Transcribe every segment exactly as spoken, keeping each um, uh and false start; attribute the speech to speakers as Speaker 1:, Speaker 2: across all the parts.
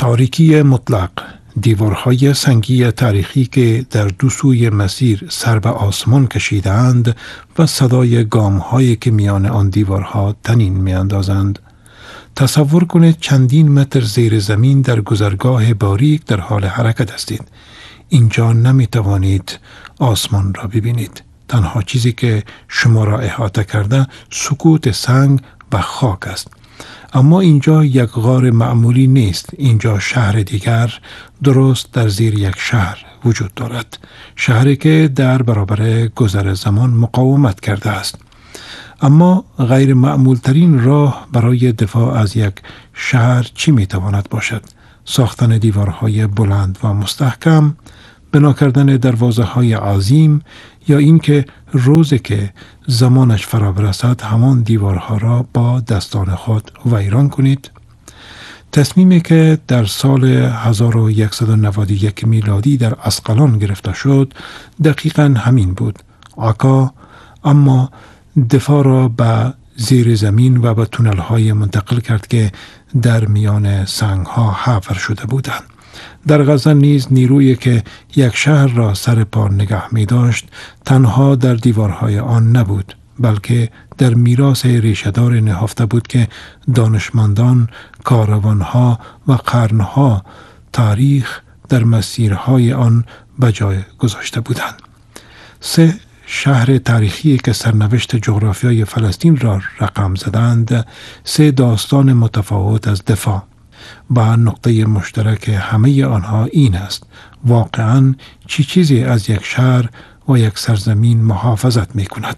Speaker 1: تاریکی مطلق، دیوارهای سنگی تاریخی که در دو سوی مسیر سر به آسمان کشیدند و صدای گام‌هایی که میان آن دیوارها تنین می‌اندازند. تصور کنید چندین متر زیر زمین در گذرگاه باریک در حال حرکت هستید. اینجا نمی توانید آسمان را ببینید. تنها چیزی که شما را احاطه کرده سکوت سنگ و خاک است. اما اینجا یک غار معمولی نیست. اینجا شهر دیگر درست در زیر یک شهر وجود دارد. شهری که در برابر گذر زمان مقاومت کرده است. اما غیر معمول ترین راه برای دفاع از یک شهر چی می تواند باشد؟ ساختن دیوارهای بلند و مستحکم، بنا کردن دروازه های عظیم، یا اینکه روزی که زمانش فرا برسد همان دیوارها را با دستان خود ویران کنید. تصمیمی که در سال هزار و صد و نود و یک میلادی در اسقلان گرفته شد دقیقاً همین بود. عکا اما دفاع را به زیر زمین و به تونل های منتقل کرد که در میان سنگ ها حفر شده بودند. در غزه نیز نیرویی که یک شهر را سر پا نگه می داشت تنها در دیوارهای آن نبود، بلکه در میراث ریشه‌دار نهفته بود که دانشمندان، کاروانها و قرنها تاریخ در مسیرهای آن به جای گذاشته بودند. سه شهر تاریخی که سرنوشت جغرافیای فلسطین را رقم زدند، سه داستان متفاوت از دفاع و نقطه مشترک همه آنها این است: واقعاً چی چیزی از یک شهر و یک سرزمین محافظت می کند.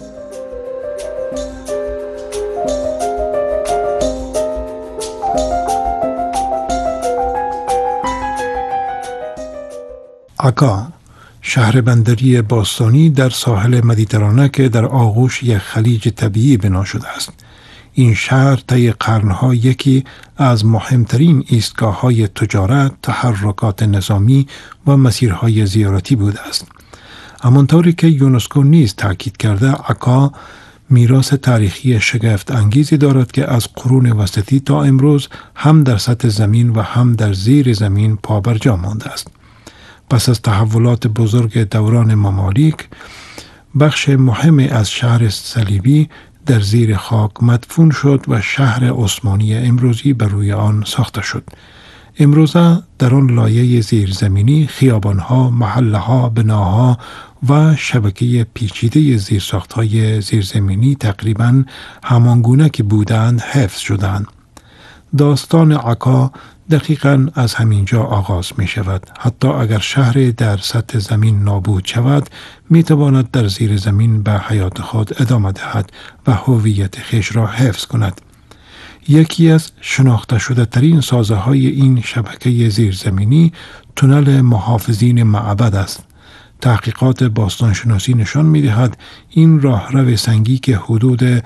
Speaker 1: عکا، شهر بندری باستانی در ساحل مدیترانه که در آغوش یک خلیج طبیعی بنا شده است. این شهر طی قرنها یکی از مهمترین ایستگاه‌های تجارت، تحرکات نظامی و مسیرهای زیارتی بوده است. همانطوری که یونسکو نیز تاکید کرده، عکا میراث تاریخی شگفت انگیزی دارد که از قرون وسطی تا امروز هم در سطح زمین و هم در زیر زمین پابرجا مانده است. پس از تحولات بزرگ دوران ممالیک، بخش مهمی از شهر صلیبی در زیر خاک مدفون شد و شهر عثمانی امروزی بر روی آن ساخته شد. امروزه در آن لایه زیرزمینی خیابانها، محله‌ها، بناها و شبکه پیچیده زیرساخت‌های زیرزمینی تقریباً همانگونه که بودند حفظ شدند. داستان عکا دقیقاً از همینجا آغاز می شود. حتی اگر شهر در سطح زمین نابود شود، می تواند در زیر زمین به حیات خود ادامه دهد و هویت خیش را حفظ کند. یکی از شناخته شده ترین سازه های این شبکه زیرزمینی تونل محافظین معبد است. تحقیقات باستانشناسی نشان می دهد این راهرو سنگی که حدود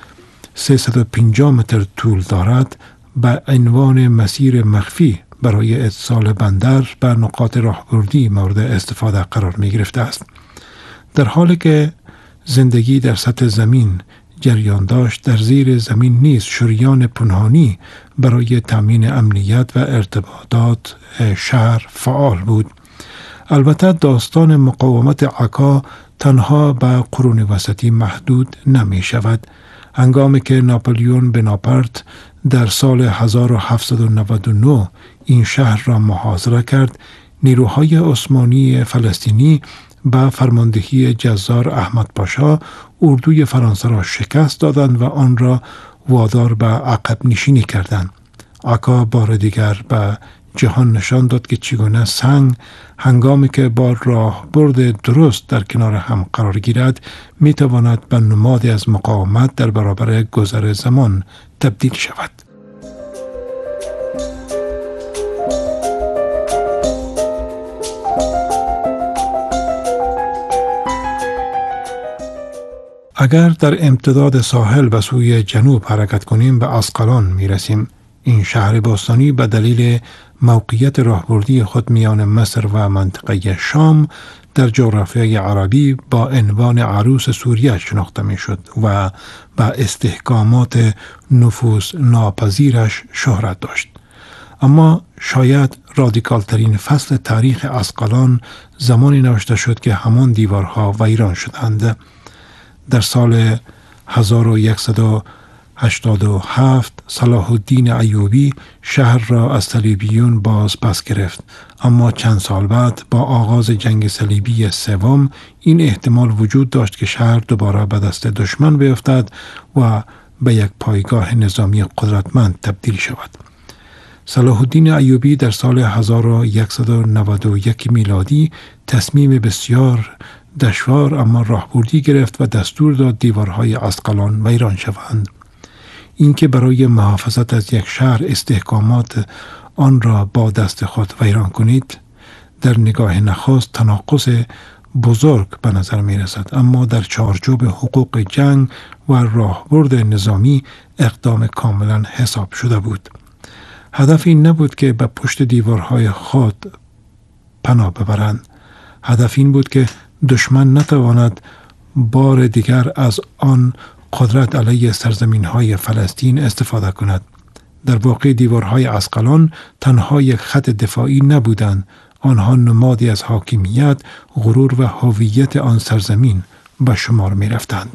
Speaker 1: سیصد و پنجاه متر طول دارد به عنوان مسیر مخفی برای اتصال بندر به نقاط راهبردی مورد استفاده قرار می گرفته است. در حالی که زندگی در سطح زمین جریان داشت، در زیر زمین نیز شریان پنهانی برای تامین امنیت و ارتباطات شهر فعال بود. البته داستان مقاومت عکا تنها به قرون وسطی محدود نمی شود. هنگامی که ناپلیون بناپارت در سال هزار و هفتصد و نود و نه این شهر را محاصره کرد، نیروهای عثمانی فلسطینی با فرماندهی جزار احمد پاشا اردوی فرانسه را شکست دادند و آن را وادار به عقب نشینی کردند. عکا بار دیگر به جهان نشان داد که چگونه سنگ هنگامی که با راهبرد درست در کنار هم قرار گیرد می تواند به نمادی از مقاومت در برابر گذر زمان تبدیل شود. اگر در امتداد ساحل به سوی جنوب حرکت کنیم به اسقلان می رسیم. این شهر باستانی به دلیل موقعیت راهبردی خود میان مصر و منطقه شام در جغرافیای عربی با عنوان عروس سوریه شناخته می شد و با استحکامات نفوذ ناپذیرش شهرت داشت. اما شاید رادیکال ترین فصل تاریخ اسقلان زمانی نوشته شد که همان دیوارها ویران شدند. در سال هزار و صد و هشتاد و هفت صلاح الدین ایوبی شهر را از صلیبیون باز پس گرفت، اما چند سال بعد با آغاز جنگ صلیبی سوم این احتمال وجود داشت که شهر دوباره به دست دشمن بیفتد و به یک پایگاه نظامی قدرتمند تبدیل شود. صلاح الدین ایوبی در سال هزار و صد و نود و یک میلادی تصمیم بسیار دشوار اما راهبردی گرفت و دستور داد دیوارهای اسقلان ویران شوند. اینکه برای محافظت از یک شهر استحکامات آن را با دست خود ویران کنید در نگاه نخست تناقض بزرگ به نظر می رسد، اما در چارچوب حقوق جنگ و راهبرد نظامی اقدام کاملا حساب شده بود. هدف این نبود که به پشت دیوارهای خود پناه ببرند. هدف این بود که دشمن نتواند بار دیگر از آن قدرت علیه سرزمین های فلسطین استفاده کند. در واقع دیوارهای اسقلان تنها یک خط دفاعی نبودند، آنها نمادی از حاکمیت، غرور و هویت آن سرزمین به شمار می رفتند.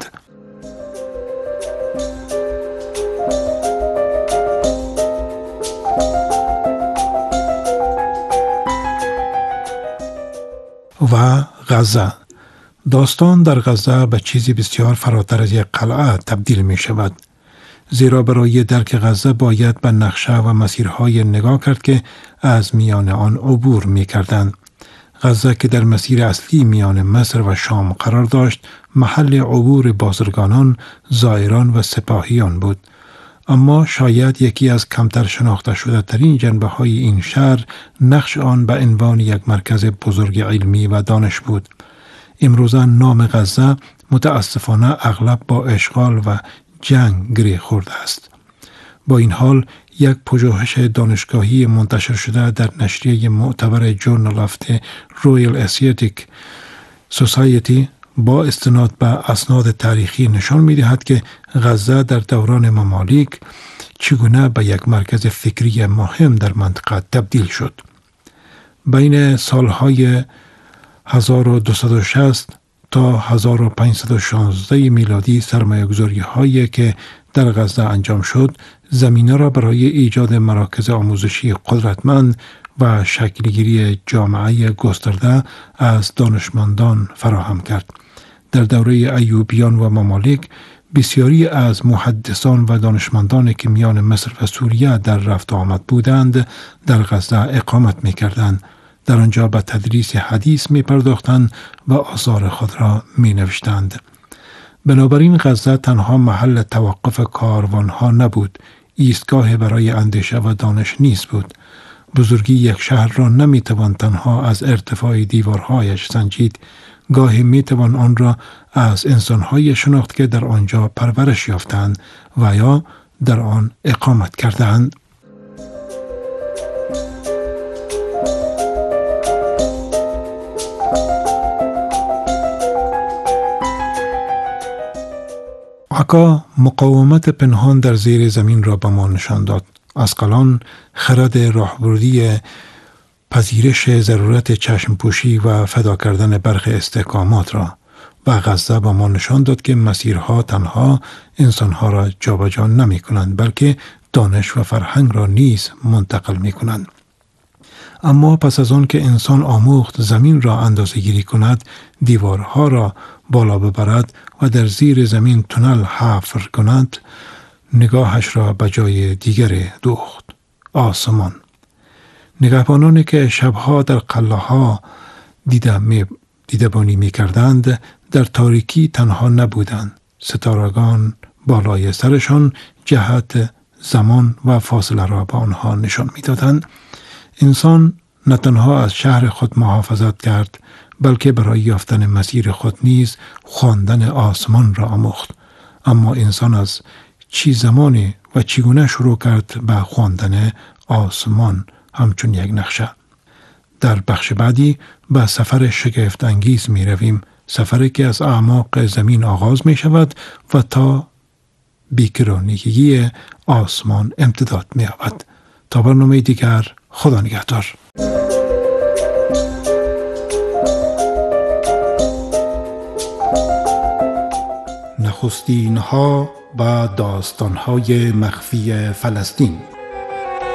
Speaker 1: و غزه. داستان در غزه به چیزی بسیار فراتر از یک قلعه تبدیل می شود. زیرا برای درک غزه باید به نقشه و مسیرهای نگاه کرد که از میان آن عبور می کردند. غزه که در مسیر اصلی میان مصر و شام قرار داشت، محل عبور بازرگانان، زائران و سپاهیان بود. اما شاید یکی از کمتر شناخته شده ترین جنبه های این شهر نقش آن به عنوان یک مرکز بزرگ علمی و دانش بود. امروزه نام غزه متاسفانه اغلب با اشغال و جنگ گره خورده است. با این حال یک پژوهش دانشگاهی منتشر شده در نشریه معتبر جورنال آف رویال اسیاتیک سوسایتی با استناد به اسناد تاریخی نشان می دهد که غزه در دوران ممالیک چگونه به یک مرکز فکری مهم در منطقه تبدیل شد. بین سالهای هزار و دویست و شصت تا هزار و پانصد و شانزده میلادی سرمایه‌گذاری هایی که در غزه انجام شد زمینه را برای ایجاد مراکز آموزشی قدرتمند و شکلگیری جامعه گسترده از دانشمندان فراهم کرد. در دوره ایوبیان و ممالک بسیاری از محدثان و دانشمندان که میان مصر و سوریه در رفت آمد بودند در غزه اقامت می کردند. در آنجا به تدریس حدیث می پرداختند و آثار خود را می نوشتند. بنابراین غزه تنها محل توقف کاروانها نبود، ایستگاه برای اندیشه و دانش نیز بود. بزرگی یک شهر را نمی توان تنها از ارتفاع دیوارهایش سنجید، گاهی می توان آن را از انسانهای شناخت که در آنجا پرورش یافتند و یا در آن اقامت کردند. عکا مقاومت پنهان در زیر زمین را به ما نشان داد. اسقلان خرد راهبردی پذیرش ضرورت چشم پوشی و فدا کردن برخی استحکامات را و غزه به ما نشان داد که مسیرها تنها انسانها را جابجا نمی کنند بلکه دانش و فرهنگ را نیز منتقل می کنند. اما پس از آن که انسان آموخت زمین را اندازه گیری کند، دیوارها را بالا ببرد و در زیر زمین تونل حفر کند، نگاهش را به جای دیگر دوخت: آسمان. نگهبانانی که شبها در قلعه ها دیده می دیدبانی می کردند در تاریکی تنها نبودند. ستارگان بالای سرشان جهت زمان و فاصله را به آنها نشان می دادند. انسان نه تنها از شهر خود محافظت کرد بلکه برای یافتن مسیر خود نیز خواندن آسمان را آموخت. اما انسان از چی زمانی و چگونه شروع کرد به خواندن آسمان همچون یک نقشه؟ در بخش بعدی به سفر شگفت انگیز می رویم، سفری که از اعماق زمین آغاز می شود و تا بیکرانگی آسمان امتداد می یابد. تا برنامه دیگر، خدا نگهدار. نخستین ها و داستان های مخفی فلسطین.